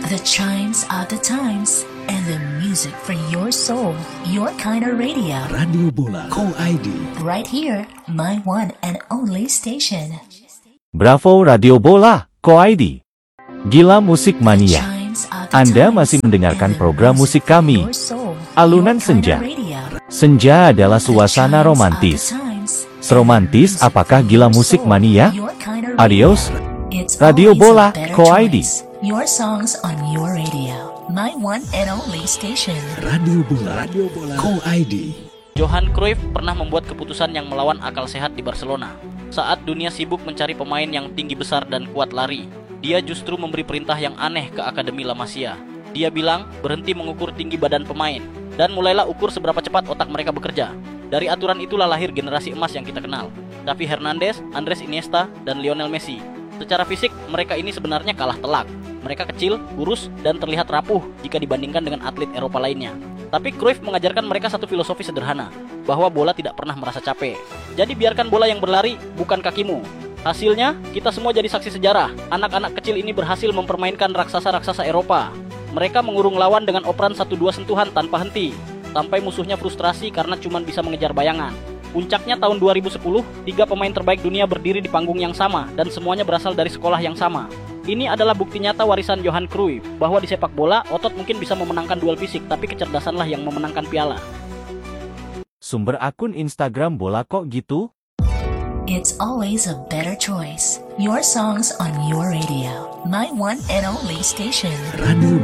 The chimes are the times, and the music for your soul. Your kind of radio. Radio Bola Co ID. Right here, my one and only station. Bravo Radio Bola Co ID. Gila Musik Mania. Anda masih mendengarkan program musik kami, Alunan Senja. Senja adalah suasana romantis. Seromantis apakah Gila Musik Mania? Adios, Radio Bola Co ID. Your songs on your radio. My one and only station. Radio Bola Co ID. Johan Cruyff pernah membuat keputusan yang melawan akal sehat di Barcelona. Saat dunia sibuk mencari pemain yang tinggi besar dan kuat lari, dia justru memberi perintah yang aneh ke Akademi La Masia. Dia bilang berhenti mengukur tinggi badan pemain, dan mulailah ukur seberapa cepat otak mereka bekerja. Dari aturan itulah lahir generasi emas yang kita kenal. Xavi Hernandez, Andres Iniesta, dan Lionel Messi. Secara fisik, mereka ini sebenarnya kalah telak. Mereka kecil, kurus, dan terlihat rapuh jika dibandingkan dengan atlet Eropa lainnya. Tapi Cruyff mengajarkan mereka satu filosofi sederhana, bahwa bola tidak pernah merasa capek. Jadi biarkan bola yang berlari, bukan kakimu. Hasilnya, kita semua jadi saksi sejarah. Anak-anak kecil ini berhasil mempermainkan raksasa-raksasa Eropa. Mereka mengurung lawan dengan operan 1-2 sentuhan tanpa henti, sampai musuhnya frustrasi karena cuma bisa mengejar bayangan. Puncaknya tahun 2010, 3 pemain terbaik dunia berdiri di panggung yang sama dan semuanya berasal dari sekolah yang sama. Ini adalah bukti nyata warisan Johan Cruyff, bahwa di sepak bola, otot mungkin bisa memenangkan duel fisik, tapi kecerdasanlah yang memenangkan piala. Sumber akun Instagram Bola kok gitu? It's always a better choice. Your songs on your radio. My one and only station. Radio